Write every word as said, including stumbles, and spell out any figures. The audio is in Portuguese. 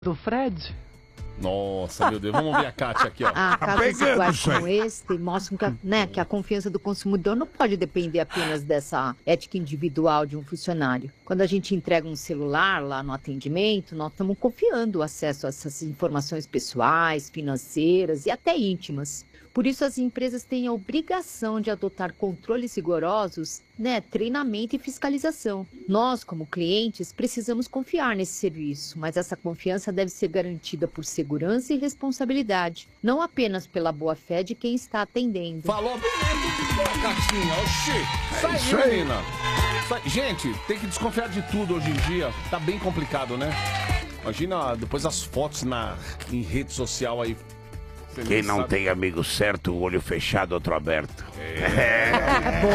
do Fred? Nossa, meu Deus, vamos ver a Kátia aqui, ó. Ah, Tá casos pegando iguais isso aí. como esse mostram que a, né, que a confiança do consumidor não pode depender apenas dessa ética individual de um funcionário. Quando a gente entrega um celular lá no atendimento, nós estamos confiando o acesso a essas informações pessoais, financeiras e até íntimas. Por isso, as empresas têm a obrigação de adotar controles rigorosos, né, treinamento e fiscalização. Nós, como clientes, precisamos confiar nesse serviço, mas essa confiança deve ser garantida por segurança e responsabilidade, não apenas pela boa-fé de quem está atendendo. Falou bonito, Catinha. Oxi. Sai, isso aí. menina. Sai. Gente, tem que desconfiar de tudo hoje em dia. Tá bem complicado, né? Imagina depois as fotos na, em rede social aí. Você Quem nem não sabe. tem amigo certo, o olho fechado, outro aberto. É.